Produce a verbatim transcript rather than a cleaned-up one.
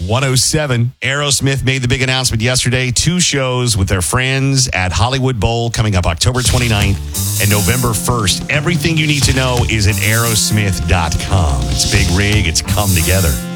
one oh seven. Aerosmith made the big announcement yesterday. Two shows with their friends at Hollywood Bowl coming up October twenty-ninth and November first. Everything you need to know is at aerosmith dot com. It's big rig. It's come together.